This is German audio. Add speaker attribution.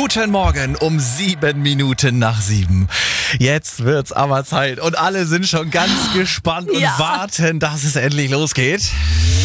Speaker 1: Guten Morgen um 7 Minuten nach 7. Jetzt wird's aber Zeit und alle sind schon ganz gespannt und
Speaker 2: Ja.
Speaker 1: warten, dass es endlich losgeht.